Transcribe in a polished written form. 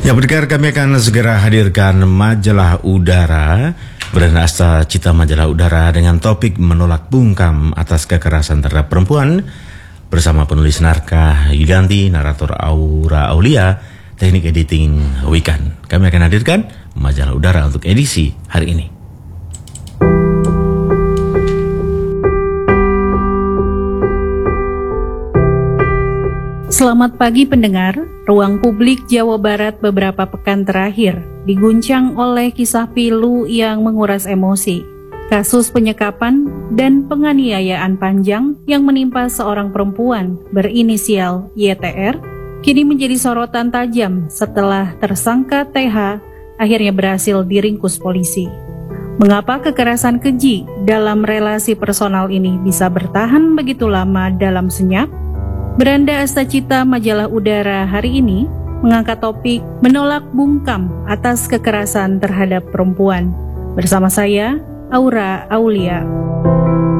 Ya, pendengar, kami akan segera hadirkan majalah udara Brand Asta Cita Majalah Udara dengan topik menolak bungkam atas kekerasan terhadap perempuan bersama penulis naskah Yulianti, narator Aura Aulia, teknik editing Wikan. Kami akan hadirkan majalah udara untuk edisi hari ini. Selamat pagi pendengar, ruang publik Jawa Barat beberapa pekan terakhir diguncang oleh kisah pilu yang menguras emosi. Kasus penyekapan dan penganiayaan panjang yang menimpa seorang perempuan berinisial YTR kini menjadi sorotan tajam setelah tersangka TH akhirnya berhasil diringkus polisi. Mengapa kekerasan keji dalam relasi personal ini bisa bertahan begitu lama dalam senyap? Brand Asta Cita Majalah Udara hari ini mengangkat topik menolak bungkam atas kekerasan terhadap perempuan. Bersama saya, Aura Aulia.